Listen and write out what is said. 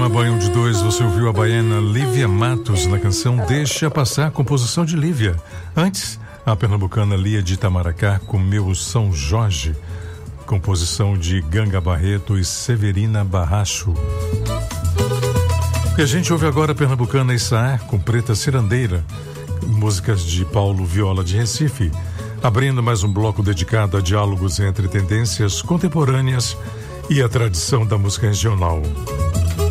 programa Banho de Dois, você ouviu a baiana Lívia Matos na canção Deixa Passar, composição de Lívia. Antes, a pernambucana Lia de Itamaracá com Meu São Jorge, composição de Ganga Barreto e Severina Barracho. E a gente ouve agora a pernambucana Issaar com Preta Cirandeira, músicas de Paulo Viola de Recife, abrindo mais um bloco dedicado a diálogos entre tendências contemporâneas e a tradição da música regional.